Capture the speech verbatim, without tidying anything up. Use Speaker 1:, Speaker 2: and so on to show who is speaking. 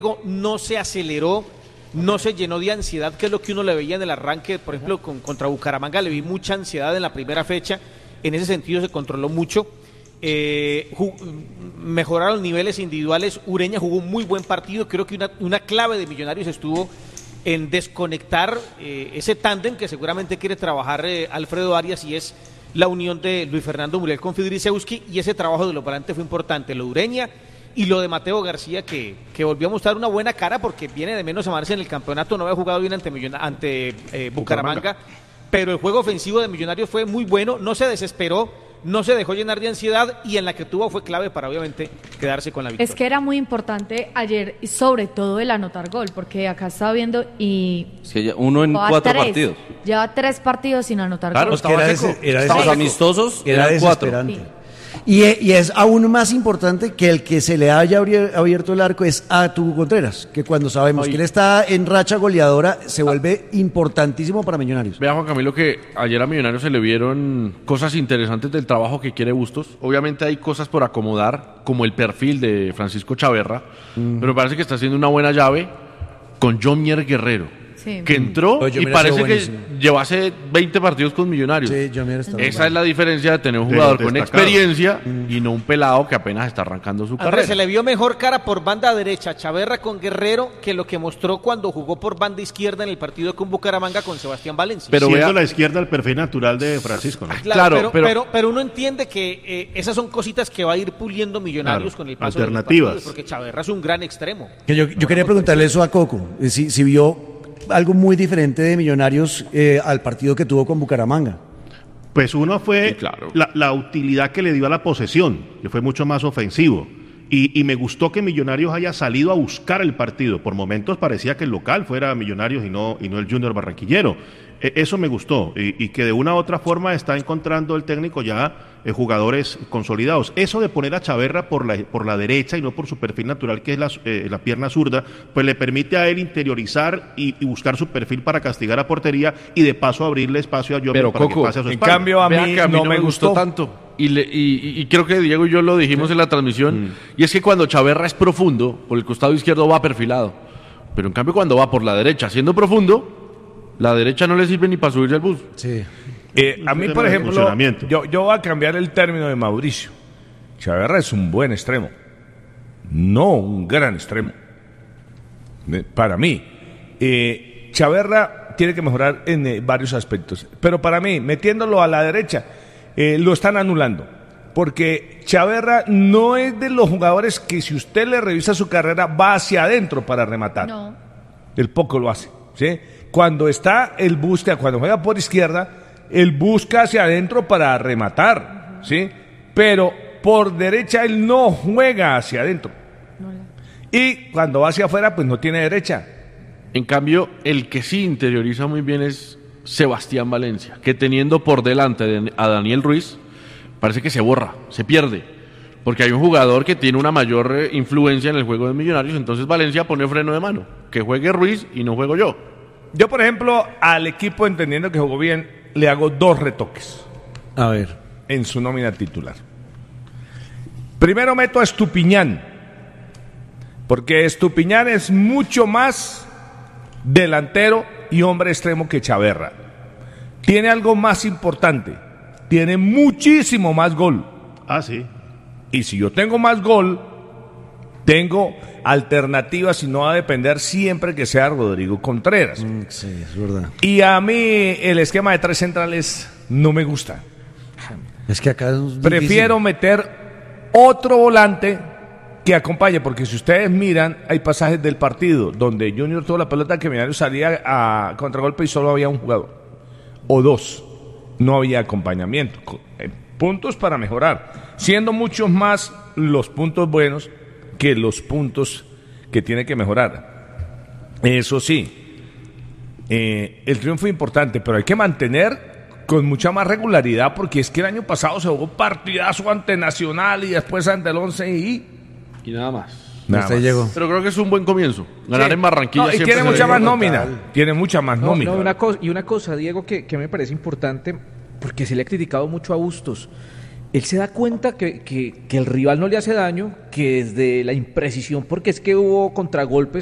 Speaker 1: no se aceleró, no se llenó de ansiedad, que es lo que uno le veía en el arranque, por ejemplo, con, contra Bucaramanga le vi mucha ansiedad en la primera fecha, en ese sentido se controló mucho, eh, jug- mejoraron los niveles individuales, Ureña jugó un muy buen partido, creo que una, una clave de Millonarios estuvo en desconectar eh, ese tándem que seguramente quiere trabajar eh, Alfredo Arias, y es la unión de Luis Fernando Muriel con Fidrisewski, y ese trabajo de los volantes fue importante, lo de Ureña y lo de Mateo García, que, que volvió a mostrar una buena cara porque viene de menos a más en el campeonato, no había jugado bien ante, Millon- ante eh, Bucaramanga, Bucaramanga, pero el juego ofensivo de Millonarios fue muy bueno, no se desesperó, no se dejó llenar de ansiedad, y en la que tuvo fue clave para obviamente quedarse con la victoria.
Speaker 2: Es que era muy importante ayer, y sobre todo el anotar gol, porque acá estaba viendo y...
Speaker 3: Es que ya uno en cuatro
Speaker 2: tres,
Speaker 3: partidos.
Speaker 2: Lleva tres partidos sin anotar
Speaker 3: Claro,
Speaker 2: gol.
Speaker 3: estaba
Speaker 4: era
Speaker 3: seco.
Speaker 4: ese- era
Speaker 3: Estamos
Speaker 4: ese-
Speaker 3: amistosos,
Speaker 4: Era
Speaker 3: eran cuatro.
Speaker 4: desesperante.
Speaker 2: Sí.
Speaker 4: Y, e- y es aún más importante que el que se le haya abri- abierto el arco es a Tugu Contreras, que cuando sabemos
Speaker 5: Ay.
Speaker 4: que él está en racha goleadora, se vuelve importantísimo para Millonarios.
Speaker 5: Vea, Juan Camilo, que ayer a Millonarios se le vieron cosas interesantes del trabajo que quiere Bustos. Obviamente hay cosas por acomodar, como el perfil de Francisco Chaverra,
Speaker 4: Mm.
Speaker 5: pero me parece que está haciendo una buena llave con Jomier Guerrero,
Speaker 2: Sí.
Speaker 5: que entró
Speaker 4: Oye,
Speaker 5: y
Speaker 4: Jomier ha sido
Speaker 5: parece que
Speaker 4: buenísimo.
Speaker 5: llevase veinte partidos con Millonarios.
Speaker 4: Sí, Jomier está muy
Speaker 5: Esa
Speaker 4: bueno.
Speaker 5: es la diferencia de tener un
Speaker 6: De
Speaker 5: jugador
Speaker 6: los
Speaker 5: con
Speaker 6: destacados.
Speaker 5: experiencia y no un pelado que apenas está arrancando su
Speaker 1: Andrés,
Speaker 5: carrera.
Speaker 1: se le vio mejor cara por banda derecha Chaverra con Guerrero que lo que mostró cuando jugó por banda izquierda en el partido con Bucaramanga con Sebastián Valencia.
Speaker 5: Pero
Speaker 6: Siendo
Speaker 5: vea-
Speaker 6: la izquierda el perfil natural de Francisco, ¿no?
Speaker 1: Claro,
Speaker 5: Claro,
Speaker 1: pero,
Speaker 5: pero-
Speaker 1: pero, pero uno entiende que eh, esas son cositas que va a ir puliendo Millonarios
Speaker 6: Claro,
Speaker 1: con el paso de los
Speaker 6: alternativas.
Speaker 1: partidos, porque Chaverra es un gran extremo.
Speaker 4: Que yo, yo quería preguntarle eso a Coco, eh, si, si vio algo muy diferente de Millonarios eh, al partido que tuvo con Bucaramanga.
Speaker 6: Pues uno fue
Speaker 5: Sí, claro.
Speaker 6: la, la utilidad que le dio a la posesión, que fue mucho más ofensivo. Y, y me gustó que Millonarios haya salido a buscar el partido. Por momentos parecía que el local fuera Millonarios y no, y no el Junior Barranquillero. E- eso me gustó. Y, y que de una u otra forma está encontrando el técnico ya eh, jugadores consolidados. Eso de poner a Chaverra por la, por la derecha y no por su perfil natural, que es la, eh, la pierna zurda, pues le permite a él interiorizar y, y buscar su perfil para castigar a portería y de paso abrirle espacio a Jomier
Speaker 5: Pero
Speaker 6: para
Speaker 5: Coco,
Speaker 6: que pase a su
Speaker 7: En
Speaker 6: espalda.
Speaker 7: cambio, a
Speaker 5: Vea
Speaker 7: mí,
Speaker 5: que a mí
Speaker 7: no, me gustó
Speaker 5: tanto. Y, le- y- y creo que Diego y yo lo dijimos en la transmisión. Y es que cuando Chaverra es profundo, por el costado izquierdo va perfilado. Pero en cambio, cuando va por la derecha, siendo profundo, la derecha no le sirve ni para subirse al bus.
Speaker 4: Sí.
Speaker 7: Eh, a mí,
Speaker 6: tema
Speaker 7: por
Speaker 6: de
Speaker 7: ejemplo,
Speaker 6: funcionamiento.
Speaker 7: yo, yo voy a cambiar el término de Mauricio. Chaverra es un buen extremo, no un gran extremo. Eh, Para mí, eh, Chaverra tiene que mejorar en eh, varios aspectos. Pero para mí, metiéndolo a la derecha, eh, lo están anulando. Porque Chaverra no es de los jugadores que, si usted le revisa su carrera, va hacia adentro para rematar.
Speaker 2: No.
Speaker 7: El poco lo hace, ¿sí? Cuando está, él busca, cuando juega por izquierda, él busca hacia adentro para rematar, ¿sí? Pero por derecha él no juega hacia adentro. Y cuando va hacia afuera, pues no tiene derecha.
Speaker 5: En cambio, el que sí interioriza muy bien es Sebastián Valencia, que teniendo por delante de- a Daniel Ruiz, parece que se borra, se pierde. Porque hay un jugador que tiene una mayor eh, influencia en el juego de Millonarios, entonces Valencia pone freno de mano. Que juegue Ruiz y no juego yo.
Speaker 7: Yo, por ejemplo, al equipo, entendiendo que jugó bien, le hago dos retoques
Speaker 4: A ver.
Speaker 7: en su nómina titular. Primero meto a Estupiñán, porque Estupiñán es mucho más delantero y hombre extremo que Chaverra. Tiene algo más importante, tiene muchísimo más gol.
Speaker 6: Ah, sí.
Speaker 7: Y si yo tengo más gol, tengo alternativas y no va a depender siempre que sea Rodrigo Contreras.
Speaker 4: Mm, sí, es verdad.
Speaker 7: Y a mí el esquema de tres centrales no me gusta.
Speaker 4: Es que acá es difícil.
Speaker 7: Prefiero meter otro volante que acompañe, porque si ustedes miran, hay pasajes del partido donde Junior tuvo la pelota, que Millonarios salía a contragolpe y solo había un jugador o dos, no había acompañamiento. Co- eh, puntos para mejorar, siendo muchos más los puntos buenos que los puntos que tiene que mejorar. Eso sí, eh, el triunfo es importante, pero hay que mantener con mucha más regularidad, porque es que el año pasado se jugó partidazo ante Nacional y después ante el Once y
Speaker 5: Y nada más.
Speaker 7: nada
Speaker 4: Hasta ahí
Speaker 7: más.
Speaker 4: llegó.
Speaker 5: Pero creo que es un buen comienzo. Ganar
Speaker 7: Sí.
Speaker 5: en Barranquilla
Speaker 7: No, y
Speaker 5: siempre
Speaker 7: tiene
Speaker 5: se
Speaker 7: mucha
Speaker 5: ve
Speaker 7: más
Speaker 5: bien.
Speaker 7: nómina. Tiene mucha más
Speaker 8: No,
Speaker 7: nómina.
Speaker 8: no, una cosa, y una cosa, Diego, que, que me parece importante, porque se le ha criticado mucho a Bustos,
Speaker 3: él se da cuenta que, que, que el rival no le hace daño, que desde la imprecisión, porque es que hubo contragolpes